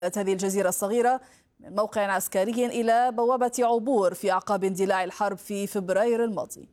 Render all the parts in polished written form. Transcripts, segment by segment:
هذه الجزيرة الصغيرة من موقع عسكري إلى بوابة عبور في أعقاب اندلاع الحرب في فبراير الماضي.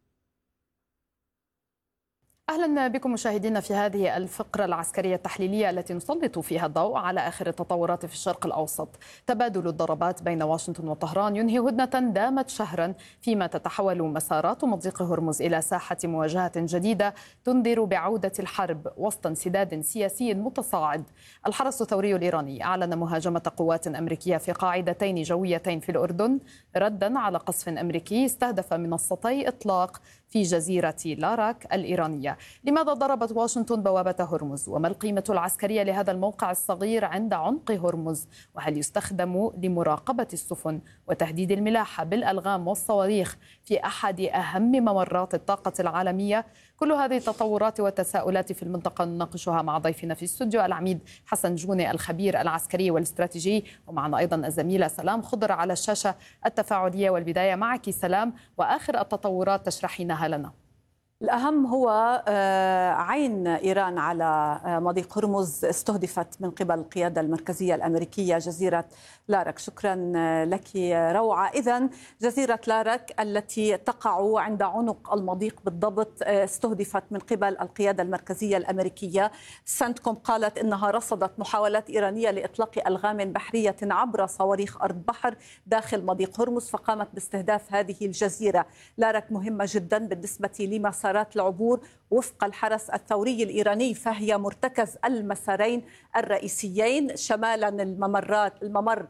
أهلا بكم مشاهدينا في هذه الفقرة العسكرية التحليلية التي نسلط فيها الضوء على آخر التطورات في الشرق الأوسط. تبادل الضربات بين واشنطن وطهران ينهي هدنة دامت شهرا، فيما تتحول مسارات مضيق هرمز إلى ساحة مواجهة جديدة تنذر بعودة الحرب وسط انسداد سياسي متصاعد. الحرس الثوري الإيراني أعلن مهاجمة قوات أمريكية في قاعدتين جويتين في الأردن ردا على قصف أمريكي استهدف منصتي إطلاق في جزيرة لاراك الإيرانية. لماذا ضربت واشنطن بوابة هرمز؟ وما القيمة العسكرية لهذا الموقع الصغير عند عمق هرمز؟ وهل يستخدم لمراقبة السفن وتهديد الملاحة بالألغام والصواريخ في أحد أهم ممرات الطاقة العالمية؟ كل هذه التطورات والتساؤلات في المنطقة نناقشها مع ضيفنا في الاستوديو العميد حسن جوني الخبير العسكري والاستراتيجي، ومعنا أيضا الزميلة سلام خضر على الشاشة التفاعلية. والبداية معك سلام، وآخر التطورات تشرحينها لنا. الأهم هو عين إيران على مضيق هرمز استهدفت من قبل القيادة المركزية الأمريكية جزيرة لارك. شكرا لك روعة. إذن جزيرة لارك التي تقع عند عنق المضيق بالضبط استهدفت من قبل القيادة المركزية الأمريكية. سنتكوم قالت إنها رصدت محاولات إيرانية لإطلاق ألغام بحرية عبر صواريخ أرض بحر داخل مضيق هرمز، فقامت باستهداف هذه الجزيرة. لارك مهمة جدا بالنسبة لمسارات العبور وفق الحرس الثوري الإيراني، فهي مرتكز المسارين الرئيسيين. شمالا الممر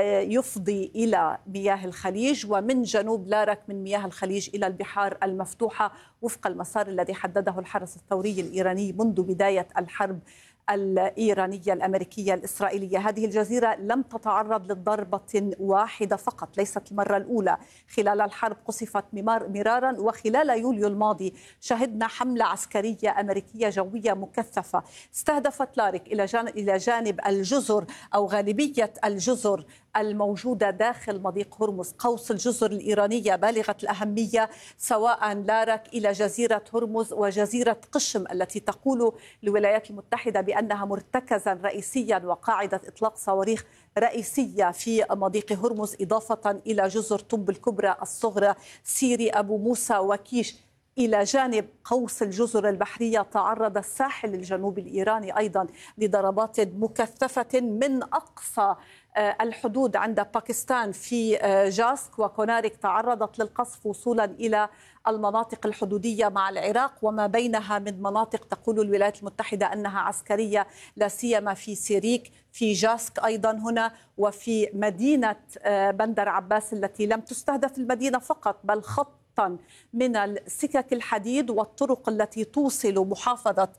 يفضي إلى مياه الخليج، ومن جنوب لارك من مياه الخليج إلى البحار المفتوحة وفق المسار الذي حدده الحرس الثوري الإيراني منذ بداية الحرب الإيرانية الأمريكية الإسرائيلية. هذه الجزيرة لم تتعرض لضربة واحدة فقط، ليست المرة الأولى. خلال الحرب قصفت مرارا، وخلال يوليو الماضي شهدنا حملة عسكرية أمريكية جوية مكثفة استهدفت لارك إلى جانب الجزر أو غالبية الجزر الموجودة داخل مضيق هرمز. قوس الجزر الإيرانية بالغة الأهمية، سواء لارك إلى جزيرة هرمز وجزيرة قشم التي تقول الولايات المتحدة بأنها مرتكزا رئيسيا وقاعدة إطلاق صواريخ رئيسية في مضيق هرمز، إضافة إلى جزر طب الكبرى الصغرى، سيري، أبو موسى، وكيش. إلى جانب قوس الجزر البحرية تعرض الساحل الجنوبي الإيراني أيضا لضربات مكثفة من أقصى الحدود عند باكستان في جاسك، وكونارك تعرضت للقصف وصولا إلى المناطق الحدودية مع العراق وما بينها من مناطق تقول الولايات المتحدة أنها عسكرية، لا سيما في سيريك، في جاسك أيضا هنا، وفي مدينة بندر عباس التي لم تستهدف المدينة فقط بل خط من السكك الحديد والطرق التي توصل محافظة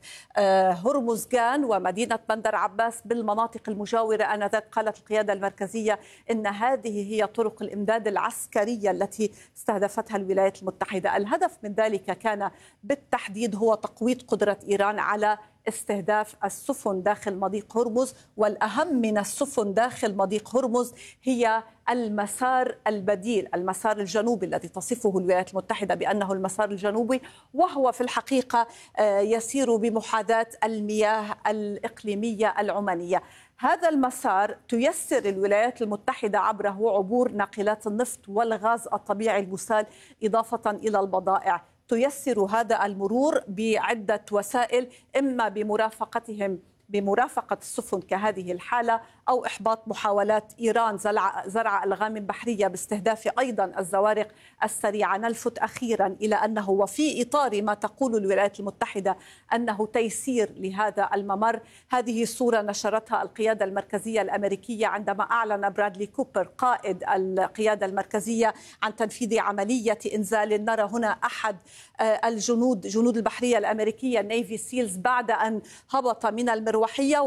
هرمزغان ومدينة بندر عباس بالمناطق المجاورة. آنذاك قالت القيادة المركزية إن هذه هي طرق الإمداد العسكرية التي استهدفتها الولايات المتحدة. الهدف من ذلك كان بالتحديد هو تقويض قدرة إيران على استهداف السفن داخل مضيق هرمز، والأهم من السفن داخل مضيق هرمز هي المسار البديل، المسار الجنوبي الذي تصفه الولايات المتحدة بأنه المسار الجنوبي، وهو في الحقيقة يسير بمحاذاة المياه الإقليمية العمانية. هذا المسار تيسر الولايات المتحدة عبره عبور ناقلات النفط والغاز الطبيعي المسال، إضافة إلى البضائع. تيسر هذا المرور بعدة وسائل، إما بمرافقة السفن كهذه الحالة، أو إحباط محاولات إيران زرع ألغام بحرية باستهداف أيضا الزوارق السريعة. نلفت أخيرا إلى أنه وفي إطار ما تقول الولايات المتحدة أنه تيسير لهذا الممر، هذه صورة نشرتها القيادة المركزية الأمريكية عندما أعلن برادلي كوبر قائد القيادة المركزية عن تنفيذ عملية إنزال. نرى هنا أحد جنود البحرية الأمريكية النيفي سيلز بعد أن هبط من المروحية،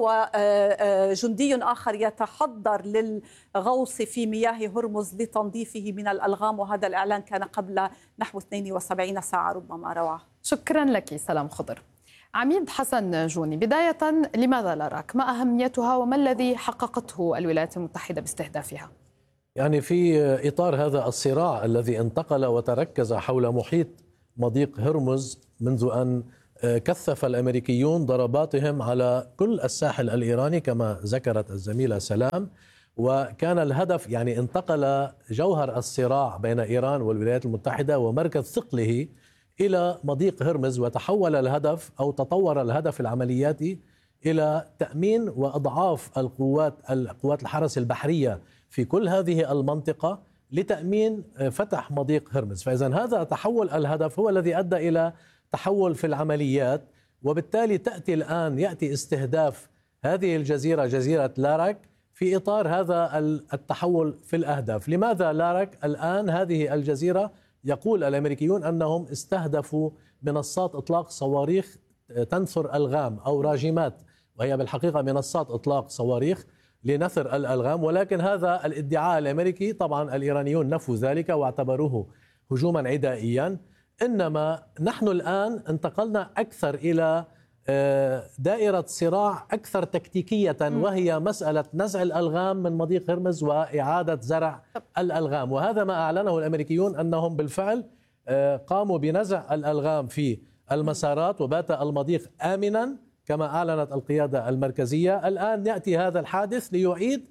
وجندي آخر يتحضر للغوص في مياه هرمز لتنظيفه من الألغام، وهذا الإعلان كان قبل نحو 72 ساعة ربما. روعة. شكرا لك سلام خضر. عميد حسن جوني، بداية لماذا لارك؟ ما أهميتها وما الذي حققته الولايات المتحدة باستهدافها؟ يعني في إطار هذا الصراع الذي انتقل وتركز حول محيط مضيق هرمز منذ أن كثف الأمريكيون ضرباتهم على كل الساحل الإيراني كما ذكرت الزميلة سلام، وكان الهدف يعني انتقل جوهر الصراع بين إيران والولايات المتحدة ومركز ثقله إلى مضيق هرمز، وتحول الهدف أو تطور الهدف العملياتي إلى تأمين وإضعاف القوات الحرس البحرية في كل هذه المنطقة لتأمين فتح مضيق هرمز. فإذا هذا تحول الهدف هو الذي أدى إلى تحول في العمليات، وبالتالي يأتي استهداف هذه الجزيرة، جزيرة لارك، في إطار هذا التحول في الأهداف. لماذا لارك الآن؟ هذه الجزيرة يقول الأمريكيون أنهم استهدفوا منصات إطلاق صواريخ تنثر ألغام أو راجمات، وهي بالحقيقة منصات إطلاق صواريخ لنثر الألغام، ولكن هذا الادعاء الأمريكي طبعا الإيرانيون نفوا ذلك واعتبروه هجوما عدائيا. إنما نحن الآن انتقلنا أكثر إلى دائرة صراع أكثر تكتيكية، وهي مسألة نزع الألغام من مضيق هرمز وإعادة زرع الألغام. وهذا ما أعلنه الأمريكيون أنهم بالفعل قاموا بنزع الألغام في المسارات، وبات المضيق آمنا كما أعلنت القيادة المركزية. الآن يأتي هذا الحادث ليعيد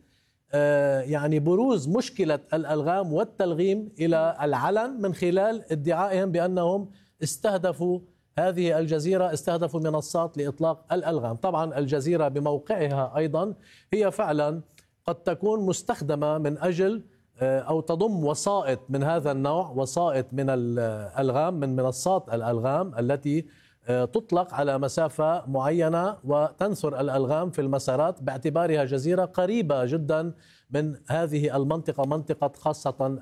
يعني بروز مشكلة الألغام والتلغيم إلى العلن من خلال ادعائهم بأنهم استهدفوا هذه الجزيرة، استهدفوا منصات لإطلاق الألغام. طبعا الجزيرة بموقعها أيضا هي فعلا قد تكون مستخدمة من أجل أو تضم وسائط من هذا النوع، وسائط من الألغام من منصات الألغام التي تطلق على مسافة معينة وتنثر الألغام في المسارات، باعتبارها جزيرة قريبة جدا من هذه المنطقة، منطقة خاصة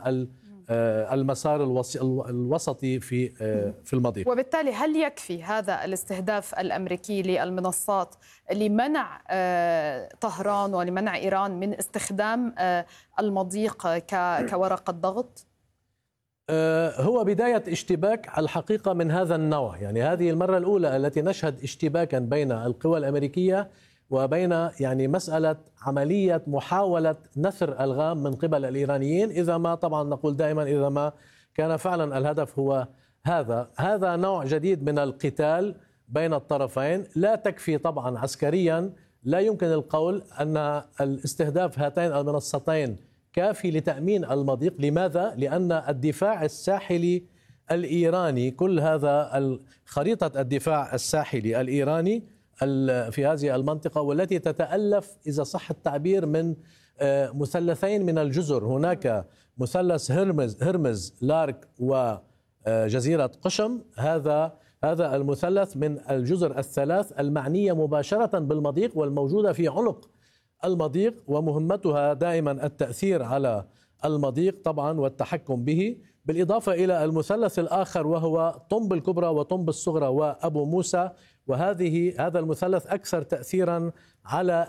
المسار الوسطي في المضيق. وبالتالي هل يكفي هذا الاستهداف الأمريكي للمنصات لمنع طهران ولمنع إيران من استخدام المضيق كورقة ضغط؟ هو بداية اشتباك الحقيقة من هذا النوع، يعني هذه المرة الأولى التي نشهد اشتباكا بين القوى الأمريكية وبين يعني مسألة عملية محاولة نثر ألغام من قبل الإيرانيين، إذا ما طبعا نقول دائما إذا ما كان فعلا الهدف هو هذا نوع جديد من القتال بين الطرفين. لا تكفي طبعا عسكريا، لا يمكن القول أن الاستهداف هاتين المنصتين كافي لتأمين المضيق. لماذا؟ لأن الدفاع الساحلي الإيراني، كل هذا خريطة الدفاع الساحلي الإيراني في هذه المنطقة، والتي تتألف إذا صح التعبير من مثلثين من الجزر. هناك مثلث هرمز لارك وجزيرة قشم، هذا المثلث من الجزر الثلاث المعنية مباشرة بالمضيق والموجودة في عنق المضيق، ومهمتها دائما التأثير على المضيق طبعا والتحكم به، بالإضافة إلى المثلث الآخر وهو طنب الكبرى وطنب الصغرى وأبو موسى. هذا المثلث أكثر تأثيرا على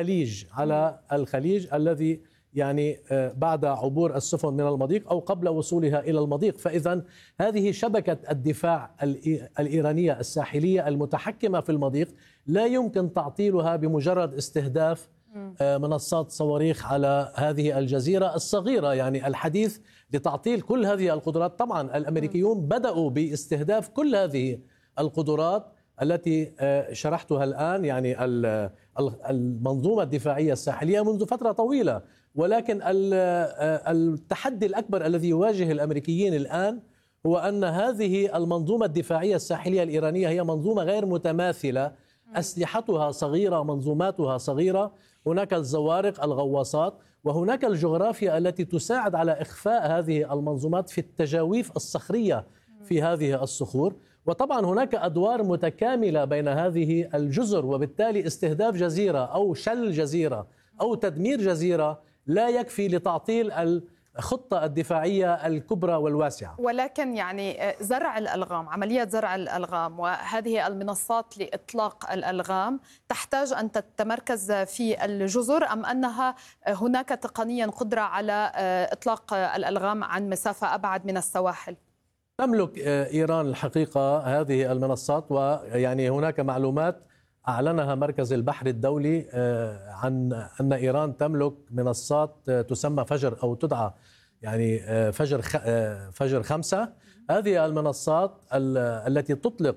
الخليج الذي يعني بعد عبور السفن من المضيق أو قبل وصولها إلى المضيق. فإذا هذه شبكة الدفاع الإيرانية الساحلية المتحكمة في المضيق لا يمكن تعطيلها بمجرد استهداف منصات صواريخ على هذه الجزيرة الصغيرة. يعني الحديث لتعطيل كل هذه القدرات، طبعا الأمريكيون بدأوا باستهداف كل هذه القدرات التي شرحتها الآن، يعني المنظومة الدفاعية الساحلية منذ فترة طويلة. ولكن التحدي الأكبر الذي يواجه الأمريكيين الآن هو أن هذه المنظومة الدفاعية الساحلية الإيرانية هي منظومة غير متماثلة، أسلحتها صغيرة، منظوماتها صغيرة، هناك الزوارق، الغواصات، وهناك الجغرافيا التي تساعد على إخفاء هذه المنظومات في التجاويف الصخرية في هذه الصخور. وطبعا هناك أدوار متكاملة بين هذه الجزر، وبالتالي استهداف جزيرة أو شل جزيرة أو تدمير جزيرة لا يكفي لتعطيل الخطة الدفاعية الكبرى والواسعة. ولكن يعني زرع الألغام، عملية زرع الألغام وهذه المنصات لإطلاق الألغام تحتاج أن تتمركز في الجزر، أم أنها هناك تقنيا قدرة على إطلاق الألغام عن مسافة أبعد من السواحل؟ تملك إيران الحقيقة هذه المنصات، ويعني هناك معلومات أعلنها مركز البحر الدولي عن أن إيران تملك منصات تسمى فجر أو تدعى يعني فجر 5. هذه المنصات التي تطلق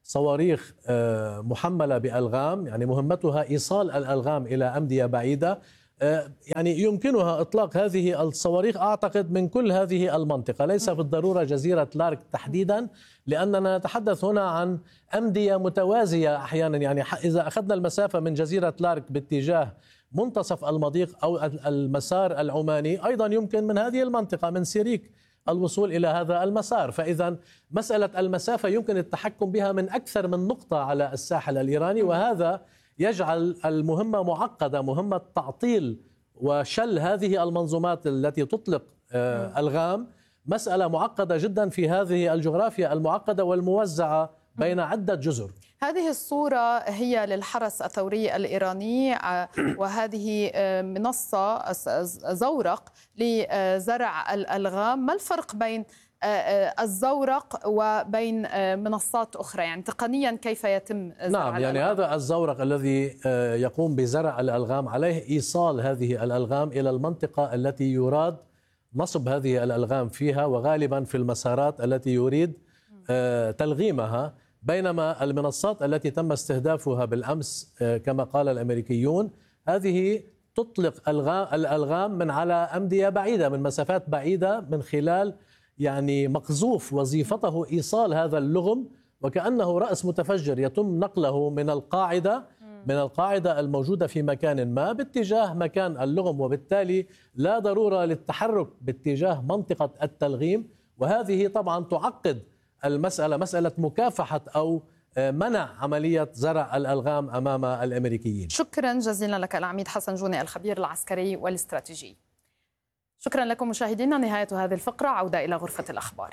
صواريخ محملة بألغام، يعني مهمتها إيصال الألغام إلى أمدية بعيدة. يعني يمكنها إطلاق هذه الصواريخ أعتقد من كل هذه المنطقة، ليس بالضرورة جزيرة لارك تحديدا، لأننا نتحدث هنا عن أمدية متوازية أحيانا. يعني إذا أخذنا المسافة من جزيرة لارك باتجاه منتصف المضيق أو المسار العماني، أيضا يمكن من هذه المنطقة من سيريك الوصول إلى هذا المسار. فإذا مسألة المسافة يمكن التحكم بها من أكثر من نقطة على الساحل الإيراني، وهذا يجعل المهمة معقدة، مهمة تعطيل وشل هذه المنظومات التي تطلق ألغام، مسألة معقدة جدا في هذه الجغرافيا المعقدة والموزعة بين عدة جزر. هذه الصورة هي للحرس الثوري الإيراني، وهذه منصة زورق لزرع الألغام. ما الفرق بين الزورق وبين منصات أخرى؟ يعني تقنيا كيف يتم زرع نعم، يعني الألغام؟ هذا الزورق الذي يقوم بزرع الألغام عليه إيصال هذه الألغام إلى المنطقة التي يراد نصب هذه الألغام فيها، وغالبا في المسارات التي يريد تلغيمها. بينما المنصات التي تم استهدافها بالأمس كما قال الأمريكيون، هذه تطلق الألغام من على أمدية بعيدة، من مسافات بعيدة، من خلال يعني مقذوف وظيفته إيصال هذا اللغم، وكأنه رأس متفجر يتم نقله من القاعدة الموجودة في مكان ما باتجاه مكان اللغم، وبالتالي لا ضرورة للتحرك باتجاه منطقة التلغيم. وهذه طبعا تعقد المسألة، مسألة مكافحة أو منع عملية زرع الألغام أمام الأمريكيين. شكرا جزيلا لك العميد حسن جوني، الخبير العسكري والاستراتيجي. شكرا لكم مشاهدينا. نهاية هذه الفقرة، عودة إلى غرفة الأخبار.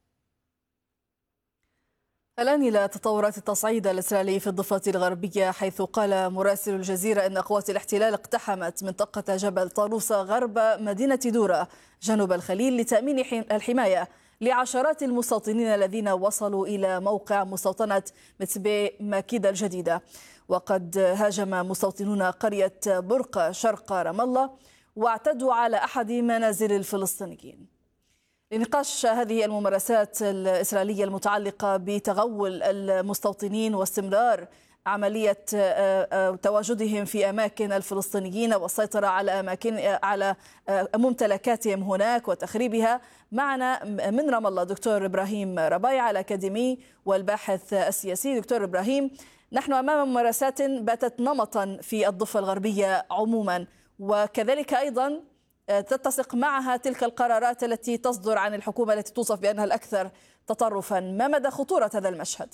الآن إلى تطورات التصعيد الإسرائيلي في الضفة الغربية، حيث قال مراسل الجزيرة أن قوات الاحتلال اقتحمت منطقة جبل طاروسة غرب مدينة دورة جنوب الخليل لتأمين الحماية لعشرات المستوطنين الذين وصلوا إلى موقع مستوطنة متسبي ماكيدة الجديدة. وقد هاجم مستوطنون قرية برقة شرق رام الله واعتدوا على أحد منازل الفلسطينيين. لنقاش هذه الممارسات الإسرائيلية المتعلقة بتغول المستوطنين واستمرار عملية تواجدهم في أماكن الفلسطينيين والسيطرة على ممتلكاتهم هناك وتخريبها، معنا من رام الله دكتور إبراهيم ربايع الأكاديمي والباحث السياسي. دكتور إبراهيم، نحن أمام ممارسات باتت نمطا في الضفة الغربية عموما، وكذلك أيضا تتسق معها تلك القرارات التي تصدر عن الحكومة التي توصف بأنها الأكثر تطرفا. ما مدى خطورة هذا المشهد؟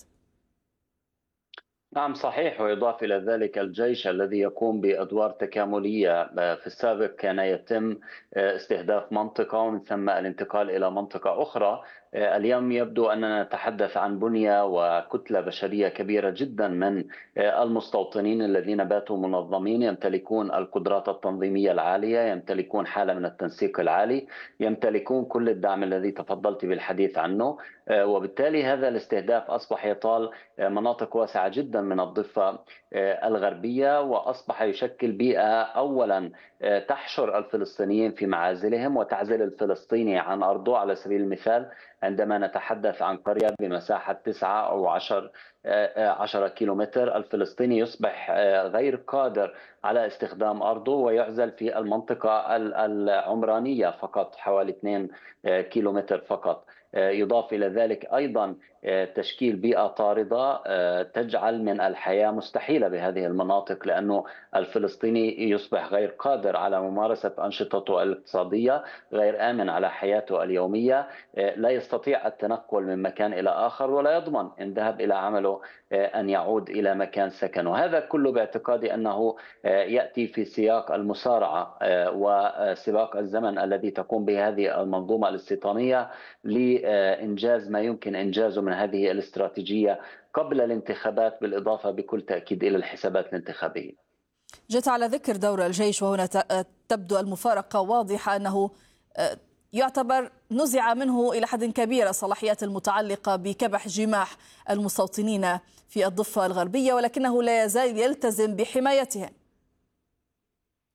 نعم صحيح، ويضاف إلى ذلك الجيش الذي يقوم بأدوار تكاملية. في السابق كان يتم استهداف منطقة ومن ثم الانتقال إلى منطقة أخرى. اليوم يبدو أننا نتحدث عن بنية وكتلة بشرية كبيرة جدا من المستوطنين الذين باتوا منظمين، يمتلكون القدرات التنظيمية العالية، يمتلكون حالة من التنسيق العالي، يمتلكون كل الدعم الذي تفضلت بالحديث عنه. وبالتالي هذا الاستهداف أصبح يطال مناطق واسعة جدا من الضفة الغربية، وأصبح يشكل بيئة أولا تحشر الفلسطينيين في معازلهم وتعزل الفلسطيني عن أرضه. على سبيل المثال عندما نتحدث عن قرية بمساحة 9 أو 10 كيلومتر، الفلسطيني يصبح غير قادر على استخدام أرضه ويعزل في المنطقة العمرانية فقط حوالي 2 كيلومتر فقط. يضاف إلى ذلك أيضا تشكيل بيئة طاردة تجعل من الحياة مستحيلة بهذه المناطق، لأنه الفلسطيني يصبح غير قادر على ممارسة أنشطته الاقتصادية، غير آمن على حياته اليومية، لا يستطيع التنقل من مكان إلى آخر، ولا يضمن إن ذهب إلى عمله أن يعود إلى مكان سكنه. هذا كله باعتقادي أنه يأتي في سياق المصارعة وسباق الزمن الذي تقوم به هذه المنظومة الاستيطانية لإنجاز ما يمكن إنجازه من هذه الاستراتيجية قبل الانتخابات، بالإضافة بكل تأكيد إلى الحسابات الانتخابية. جئت على ذكر دور الجيش، وهنا تبدو المفارقة واضحة أنه يعتبر نزع منه إلى حد كبير الصلاحيات المتعلقة بكبح جماح المستوطنين في الضفة الغربية، ولكنه لا يزال يلتزم بحمايتهم.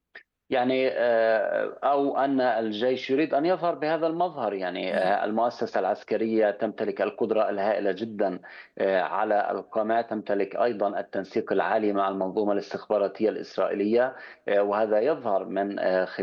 يعني أو أن الجيش يريد أن يظهر بهذا المظهر. يعني المؤسسة العسكرية تمتلك القدرة الهائلة جدا على القمع، تمتلك أيضا التنسيق العالي مع المنظومة الاستخباراتية الإسرائيلية، وهذا يظهر من خلال